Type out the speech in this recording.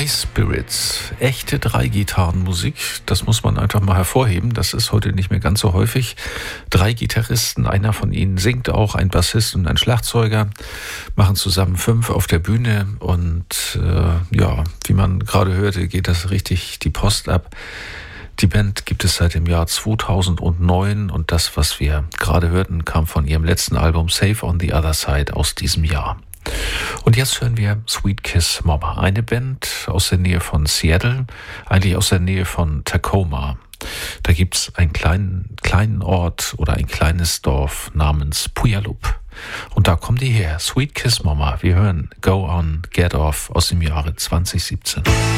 Spirits, echte Dreigitarrenmusik, das muss man einfach mal hervorheben. Das ist heute nicht mehr ganz so häufig. 3 Gitarristen, einer von ihnen singt auch, ein Bassist und ein Schlagzeuger, machen zusammen 5 auf der Bühne und wie man gerade hörte, geht das richtig die Post ab. Die Band gibt es seit dem Jahr 2009 und das, was wir gerade hörten, kam von ihrem letzten Album Safe on the Other Side aus diesem Jahr. Und jetzt hören wir Sweet Kiss Mama, eine Band aus der Nähe von Seattle, eigentlich aus der Nähe von Tacoma. Da gibt's einen kleinen Ort oder ein kleines Dorf namens Puyallup. Und da kommen die her, Sweet Kiss Mama. Wir hören Go On, Get Off aus dem Jahre 2017.